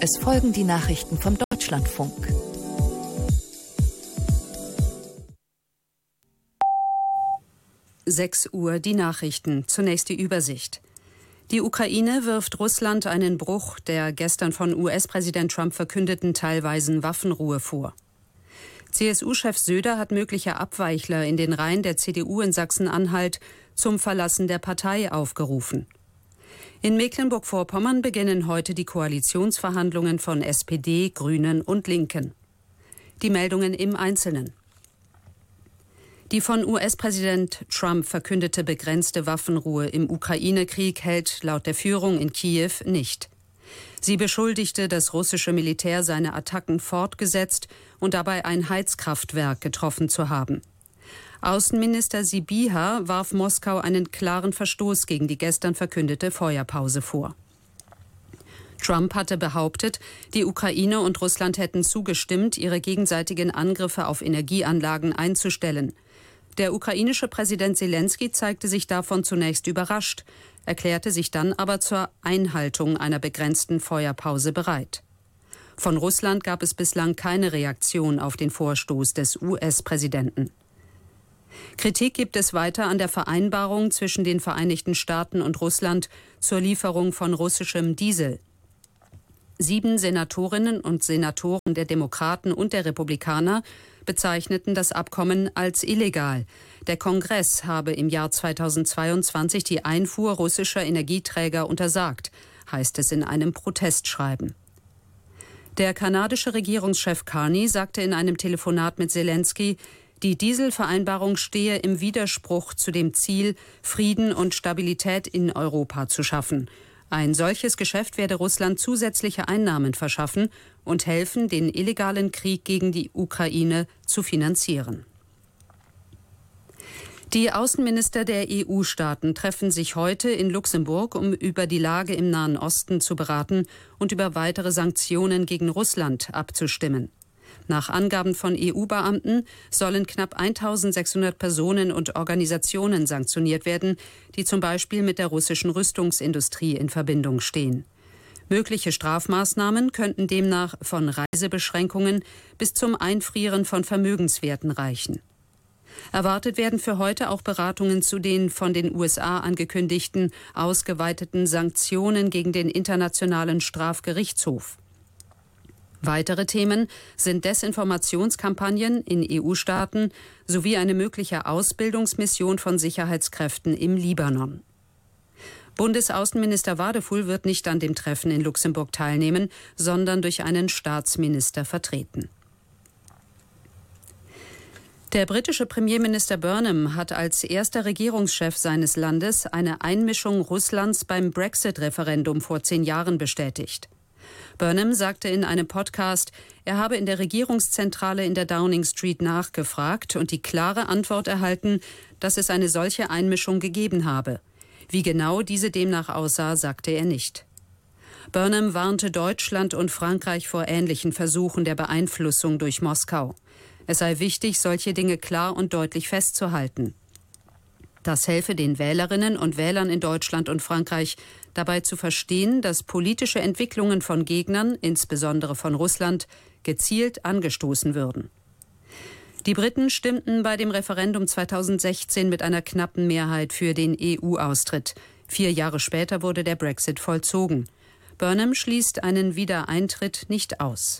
Es folgen die Nachrichten vom Deutschlandfunk. Sechs Uhr die Nachrichten. Zunächst die Übersicht. Die Ukraine wirft Russland einen Bruch der gestern von US-Präsident Trump verkündeten teilweisen Waffenruhe vor. CSU-Chef Söder hat mögliche Abweichler in den Reihen der CDU in Sachsen-Anhalt zum Verlassen der Partei aufgerufen. In Mecklenburg-Vorpommern beginnen heute die Koalitionsverhandlungen von SPD, Grünen und Linken. Die Meldungen im Einzelnen. Die von US-Präsident Trump verkündete begrenzte Waffenruhe im Ukraine-Krieg hält laut der Führung in Kiew nicht. Sie beschuldigte das russische Militär, seine Attacken fortgesetzt und dabei ein Heizkraftwerk getroffen zu haben. Außenminister Sybiha warf Moskau einen klaren Verstoß gegen die gestern verkündete Feuerpause vor. Trump hatte behauptet, die Ukraine und Russland hätten zugestimmt, ihre gegenseitigen Angriffe auf Energieanlagen einzustellen. Der ukrainische Präsident Selenskyj zeigte sich davon zunächst überrascht, erklärte sich dann aber zur Einhaltung einer begrenzten Feuerpause bereit. Von Russland gab es bislang keine Reaktion auf den Vorstoß des US-Präsidenten. Kritik gibt es weiter an der Vereinbarung zwischen den Vereinigten Staaten und Russland zur Lieferung von russischem Diesel. 7 Senatorinnen und Senatoren der Demokraten und der Republikaner bezeichneten das Abkommen als illegal. Der Kongress habe im Jahr 2022 die Einfuhr russischer Energieträger untersagt, heißt es in einem Protestschreiben. Der kanadische Regierungschef Carney sagte in einem Telefonat mit Selenskyj, die Dieselvereinbarung stehe im Widerspruch zu dem Ziel, Frieden und Stabilität in Europa zu schaffen. Ein solches Geschäft werde Russland zusätzliche Einnahmen verschaffen und helfen, den illegalen Krieg gegen die Ukraine zu finanzieren. Die Außenminister der EU-Staaten treffen sich heute in Luxemburg, um über die Lage im Nahen Osten zu beraten und über weitere Sanktionen gegen Russland abzustimmen. Nach Angaben von EU-Beamten sollen knapp 1600 Personen und Organisationen sanktioniert werden, die zum Beispiel mit der russischen Rüstungsindustrie in Verbindung stehen. Mögliche Strafmaßnahmen könnten demnach von Reisebeschränkungen bis zum Einfrieren von Vermögenswerten reichen. Erwartet werden für heute auch Beratungen zu den von den USA angekündigten ausgeweiteten Sanktionen gegen den Internationalen Strafgerichtshof. Weitere Themen sind Desinformationskampagnen in EU-Staaten sowie eine mögliche Ausbildungsmission von Sicherheitskräften im Libanon. Bundesaußenminister Wadefuhl wird nicht an dem Treffen in Luxemburg teilnehmen, sondern durch einen Staatsminister vertreten. Der britische Premierminister Burnham hat als erster Regierungschef seines Landes eine Einmischung Russlands beim Brexit-Referendum vor 10 Jahren bestätigt. Burnham sagte in einem Podcast, er habe in der Regierungszentrale in der Downing Street nachgefragt und die klare Antwort erhalten, dass es eine solche Einmischung gegeben habe. Wie genau diese demnach aussah, sagte er nicht. Burnham warnte Deutschland und Frankreich vor ähnlichen Versuchen der Beeinflussung durch Moskau. Es sei wichtig, solche Dinge klar und deutlich festzuhalten. Das helfe den Wählerinnen und Wählern in Deutschland und Frankreich dabei zu verstehen, dass politische Entwicklungen von Gegnern, insbesondere von Russland, gezielt angestoßen würden. Die Briten stimmten bei dem Referendum 2016 mit einer knappen Mehrheit für den EU-Austritt. 4 Jahre später wurde der Brexit vollzogen. Burnham schließt einen Wiedereintritt nicht aus.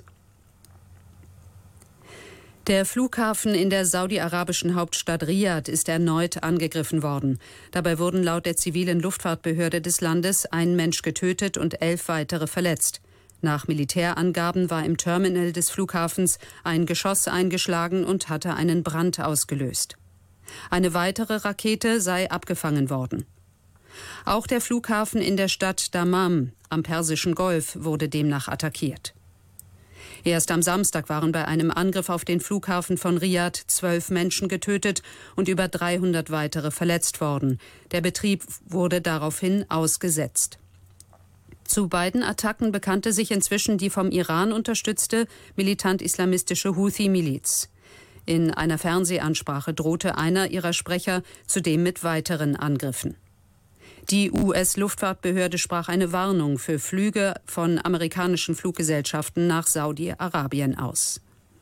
Der Flughafen in der saudi-arabischen Hauptstadt Riad ist erneut angegriffen worden. Dabei wurden laut der zivilen Luftfahrtbehörde des Landes 1 Mensch getötet und 11 weitere verletzt. Nach Militärangaben war im Terminal des Flughafens ein Geschoss eingeschlagen und hatte einen Brand ausgelöst. Eine weitere Rakete sei abgefangen worden. Auch der Flughafen in der Stadt Dammam am Persischen Golf wurde demnach attackiert. Erst am Samstag waren bei einem Angriff auf den Flughafen von Riad 12 Menschen getötet und über 300 weitere verletzt worden. Der Betrieb wurde daraufhin ausgesetzt. Zu beiden Attacken bekannte sich inzwischen die vom Iran unterstützte militant-islamistische Houthi-Miliz. In einer Fernsehansprache drohte einer ihrer Sprecher zudem mit weiteren Angriffen. Die US-Luftfahrtbehörde sprach eine Warnung für Flüge von amerikanischen Fluggesellschaften nach Saudi-Arabien aus.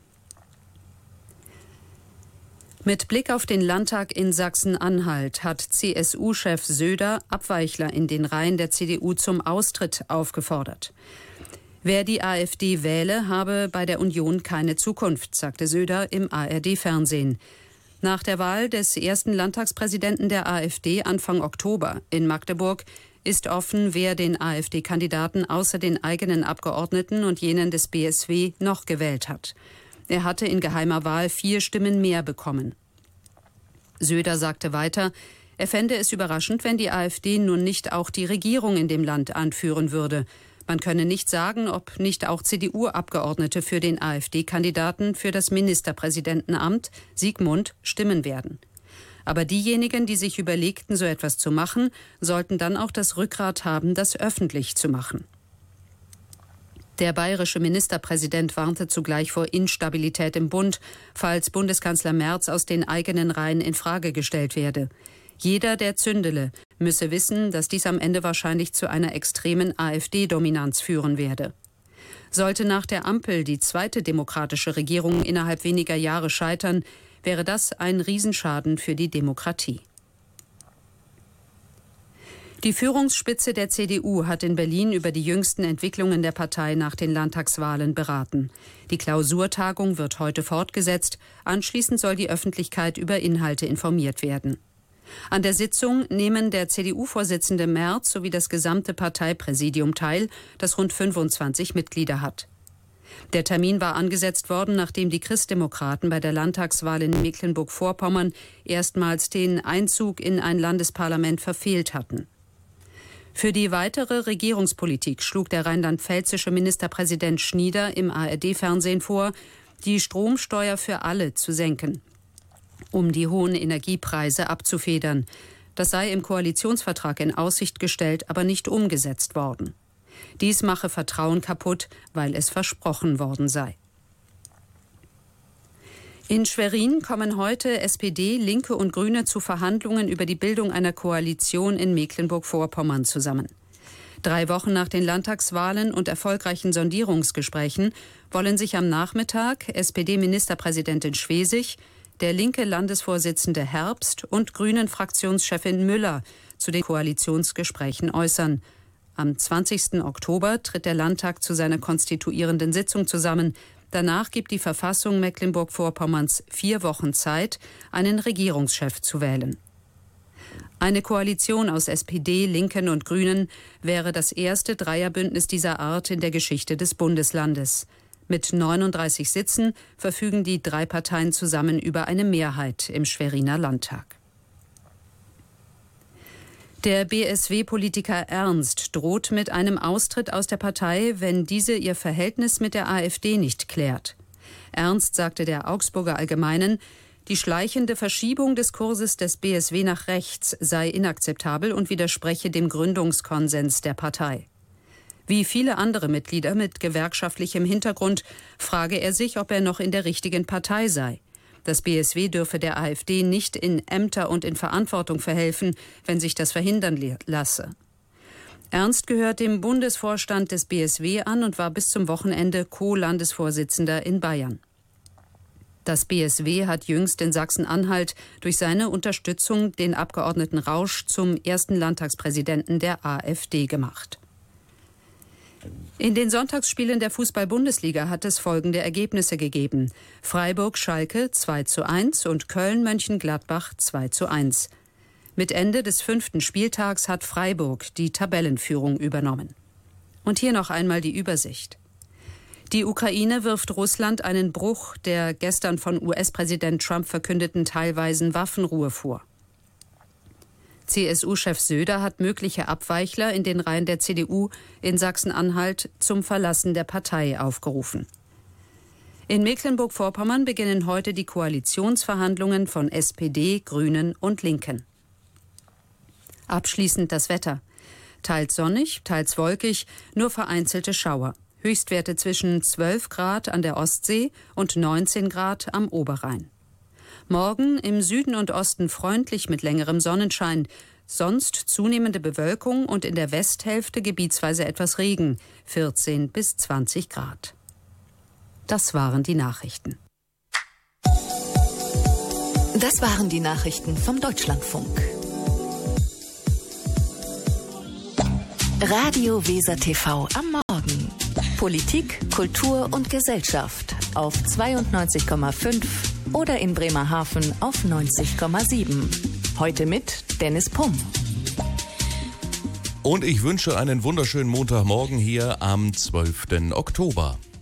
Mit Blick auf den Landtag in Sachsen-Anhalt hat CSU-Chef Söder Abweichler in den Reihen der CDU zum Austritt aufgefordert. Wer die AfD wähle, habe bei der Union keine Zukunft, sagte Söder im ARD-Fernsehen. Nach der Wahl des ersten Landtagspräsidenten der AfD Anfang Oktober in Magdeburg ist offen, wer den AfD-Kandidaten außer den eigenen Abgeordneten und jenen des BSW noch gewählt hat. Er hatte in geheimer Wahl 4 Stimmen mehr bekommen. Söder sagte weiter, er fände es überraschend, wenn die AfD nun nicht auch die Regierung in dem Land anführen würde. Man könne nicht sagen, ob nicht auch CDU-Abgeordnete für den AfD-Kandidaten für das Ministerpräsidentenamt, Siegmund, stimmen werden. Aber diejenigen, die sich überlegten, so etwas zu machen, sollten dann auch das Rückgrat haben, das öffentlich zu machen. Der bayerische Ministerpräsident warnte zugleich vor Instabilität im Bund, falls Bundeskanzler Merz aus den eigenen Reihen in Frage gestellt werde. Jeder, der zündele, müsse wissen, dass dies am Ende wahrscheinlich zu einer extremen AfD-Dominanz führen werde. Sollte nach der Ampel die zweite demokratische Regierung innerhalb weniger Jahre scheitern, wäre das ein Riesenschaden für die Demokratie. Die Führungsspitze der CDU hat in Berlin über die jüngsten Entwicklungen der Partei nach den Landtagswahlen beraten. Die Klausurtagung wird heute fortgesetzt. Anschließend soll die Öffentlichkeit über Inhalte informiert werden. An der Sitzung nehmen der CDU-Vorsitzende Merz sowie das gesamte Parteipräsidium teil, das rund 25 Mitglieder hat. Der Termin war angesetzt worden, nachdem die Christdemokraten bei der Landtagswahl in Mecklenburg-Vorpommern erstmals den Einzug in ein Landesparlament verfehlt hatten. Für die weitere Regierungspolitik schlug der rheinland-pfälzische Ministerpräsident Schnieder im ARD-Fernsehen vor, die Stromsteuer für alle zu senken, um die hohen Energiepreise abzufedern. Das sei im Koalitionsvertrag in Aussicht gestellt, aber nicht umgesetzt worden. Dies mache Vertrauen kaputt, weil es versprochen worden sei. In Schwerin kommen heute SPD, Linke und Grüne zu Verhandlungen über die Bildung einer Koalition in Mecklenburg-Vorpommern zusammen. 3 Wochen nach den Landtagswahlen und erfolgreichen Sondierungsgesprächen wollen sich am Nachmittag SPD-Ministerpräsidentin Schwesig, der linke Landesvorsitzende Herbst und Grünen-Fraktionschefin Müller zu den Koalitionsgesprächen äußern. Am 20. Oktober tritt der Landtag zu seiner konstituierenden Sitzung zusammen. Danach gibt die Verfassung Mecklenburg-Vorpommerns 4 Wochen Zeit, einen Regierungschef zu wählen. Eine Koalition aus SPD, Linken und Grünen wäre das erste Dreierbündnis dieser Art in der Geschichte des Bundeslandes. Mit 39 Sitzen verfügen die 3 Parteien zusammen über eine Mehrheit im Schweriner Landtag. Der BSW-Politiker Ernst droht mit einem Austritt aus der Partei, wenn diese ihr Verhältnis mit der AfD nicht klärt. Ernst sagte der Augsburger Allgemeinen, die schleichende Verschiebung des Kurses des BSW nach rechts sei inakzeptabel und widerspreche dem Gründungskonsens der Partei. Wie viele andere Mitglieder mit gewerkschaftlichem Hintergrund frage er sich, ob er noch in der richtigen Partei sei. Das BSW dürfe der AfD nicht in Ämter und in Verantwortung verhelfen, wenn sich das verhindern lasse. Ernst gehört dem Bundesvorstand des BSW an und war bis zum Wochenende Co-Landesvorsitzender in Bayern. Das BSW hat jüngst in Sachsen-Anhalt durch seine Unterstützung den Abgeordneten Rausch zum ersten Landtagspräsidenten der AfD gemacht. In den Sonntagsspielen der Fußball-Bundesliga hat es folgende Ergebnisse gegeben: Freiburg-Schalke 2:1 und Köln-Mönchengladbach 2:1. Mit Ende des 5. Spieltags hat Freiburg die Tabellenführung übernommen. Und hier noch einmal die Übersicht. Die Ukraine wirft Russland einen Bruch der gestern von US-Präsident Trump verkündeten teilweisen Waffenruhe vor. CSU-Chef Söder hat mögliche Abweichler in den Reihen der CDU in Sachsen-Anhalt zum Verlassen der Partei aufgerufen. In Mecklenburg-Vorpommern beginnen heute die Koalitionsverhandlungen von SPD, Grünen und Linken. Abschließend das Wetter. Teils sonnig, teils wolkig, nur vereinzelte Schauer. Höchstwerte zwischen 12 Grad an der Ostsee und 19 Grad am Oberrhein. Morgen im Süden und Osten freundlich mit längerem Sonnenschein. Sonst zunehmende Bewölkung und in der Westhälfte gebietsweise etwas Regen, 14 bis 20 Grad. Das waren die Nachrichten. Das waren die Nachrichten vom Deutschlandfunk. Radio Weser TV am Morgen. Politik, Kultur und Gesellschaft auf 92,5 oder in Bremerhaven auf 90,7. Heute mit Dennis Pumm. Und ich wünsche einen wunderschönen Montagmorgen hier am 12. Oktober.